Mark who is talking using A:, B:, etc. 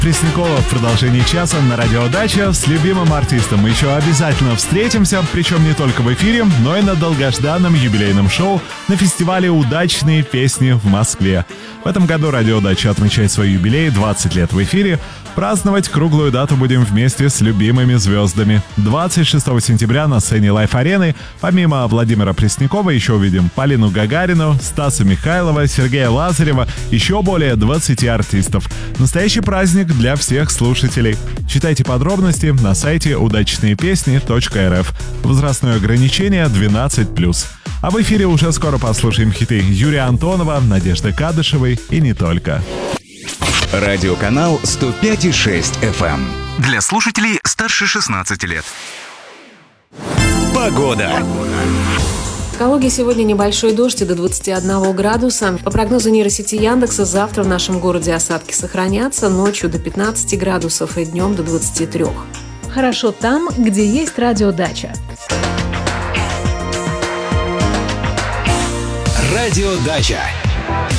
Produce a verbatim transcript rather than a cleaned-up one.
A: Преснякова в продолжении часа на Радио Дача с любимым артистом. Мы еще обязательно встретимся, причем не только в эфире, но и на долгожданном юбилейном шоу на фестивале «Удачные песни» в Москве. В этом году Радио Дача отмечает свой юбилей, двадцать лет в эфире. Праздновать круглую дату будем вместе с любимыми звездами. двадцать шестого сентября на сцене Лайф-арены помимо Владимира Преснякова еще увидим Полину Гагарину, Стаса Михайлова, Сергея Лазарева, еще более двадцати артистов. Настоящий праздник для всех слушателей. Читайте подробности на сайте удачные песни точка эр эф. Возрастное ограничение двенадцать плюс. А в эфире уже скоро послушаем хиты Юрия Антонова, Надежды Кадышевой и не только.
B: Радиоканал сто пять и шесть эф эм. Для слушателей старше шестнадцати лет. Погода.
C: В Калуге сегодня небольшой дождь и до двадцати одного градуса. По прогнозу нейросети Яндекса, завтра в нашем городе осадки сохранятся, ночью до пятнадцати градусов и днем до двадцати трёх.
D: Хорошо там, где есть радиодача.
B: Радиодача.